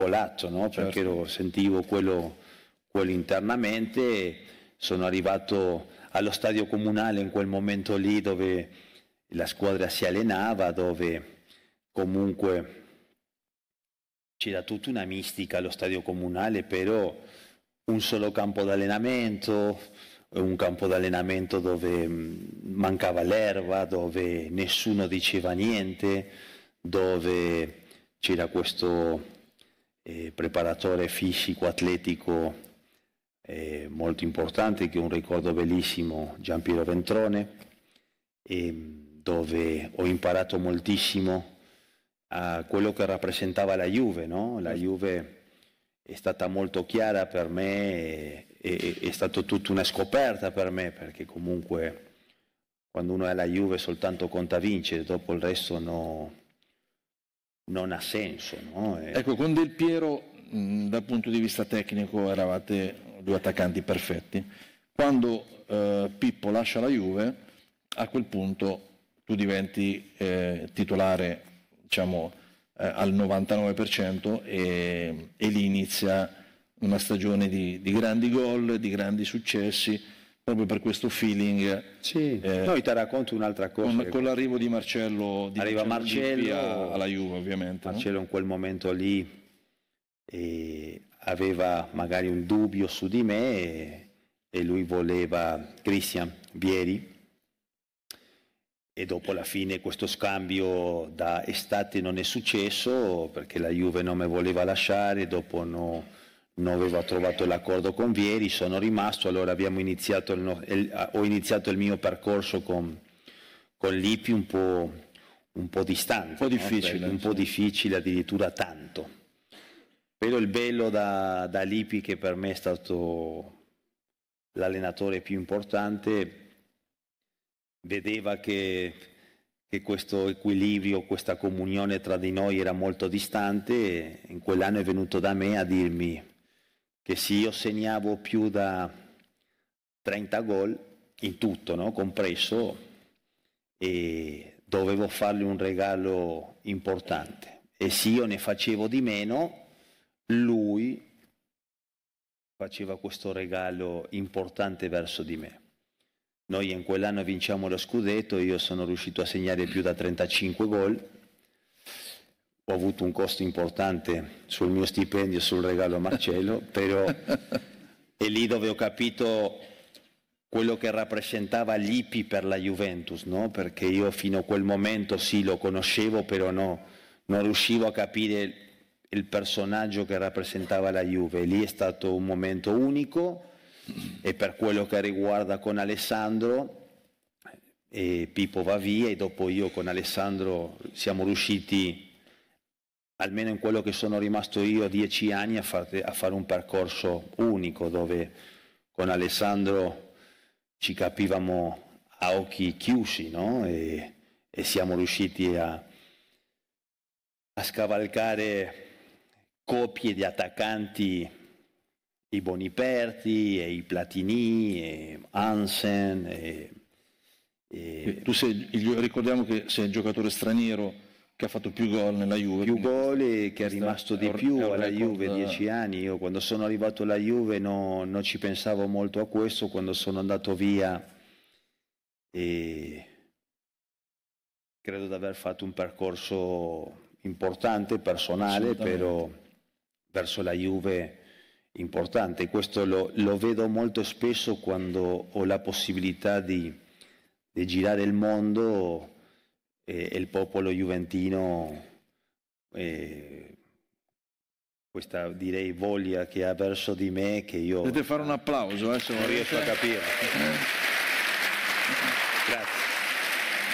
colato, no? Perché sentivo quello internamente. Sono arrivato allo stadio comunale in quel momento lì dove la squadra si allenava, dove comunque c'era tutta una mistica allo stadio comunale, però un solo campo d'allenamento, un campo d'allenamento dove mancava l'erba, dove nessuno diceva niente, dove c'era questo preparatore fisico atletico molto importante, che è un ricordo bellissimo, Giampiero Ventrone, dove ho imparato moltissimo a quello che rappresentava la Juve, no? La Juve è stata molto chiara per me, è stata tutta una scoperta per me, perché comunque quando uno è alla Juve soltanto conta vincere, dopo il resto non ha senso, no? Ecco, con Del Piero dal punto di vista tecnico eravate due attaccanti perfetti. Quando Pippo lascia la Juve, a quel punto tu diventi titolare, diciamo, al 99% e lì inizia una stagione di grandi gol, di grandi successi, proprio per questo feeling. Sì, noi ti racconto un'altra cosa. Con l'arrivo di Marcello, arriva Marcello alla Juve, ovviamente. Marcello, no? In quel momento lì aveva magari un dubbio su di me e lui voleva Christian Vieri, e dopo alla fine questo scambio da estate non è successo perché la Juve non mi voleva lasciare, dopo non avevo trovato l'accordo con Vieri, sono rimasto, allora abbiamo iniziato ho iniziato il mio percorso con Lippi un po' distante, un po' difficile, addirittura tanto. Però il bello da Lippi, che per me è stato l'allenatore più importante, vedeva che questo equilibrio, questa comunione tra di noi era molto distante, e in quell'anno è venuto da me a dirmi che se io segnavo più da 30 gol in tutto, no? Compreso, e dovevo fargli un regalo importante, e se io ne facevo di meno, lui faceva questo regalo importante verso di me. Noi in quell'anno vinciamo lo scudetto, io sono riuscito a segnare più da 35 gol, ho avuto un costo importante sul mio stipendio, sul regalo a Marcello, però è lì dove ho capito quello che rappresentava Lippi per la Juventus, no? Perché io fino a quel momento sì, lo conoscevo, però non riuscivo a capire il personaggio che rappresentava la Juve. Lì è stato un momento unico, e per quello che riguarda con Alessandro, Pippo va via e dopo io con Alessandro siamo riusciti, almeno in quello che sono rimasto io, 10 anni a fare un percorso unico, dove con Alessandro ci capivamo a occhi chiusi, no? E siamo riusciti a scavalcare coppie di attaccanti, i Boniperti, e i Platini, e Hansen. Tu ricordiamo che sei il giocatore straniero che ha fatto più gol nella Juve. Più gol e che è rimasto di più alla Juve, 10 anni. Io quando sono arrivato alla Juve non ci pensavo molto a questo, quando sono andato via credo di aver fatto un percorso importante, personale, però verso la Juve importante. Questo lo vedo molto spesso quando ho la possibilità di girare il mondo, e il popolo juventino, questa, direi, voglia che ha verso di me, che io potete fare un applauso, se non riesco a capire. Grazie.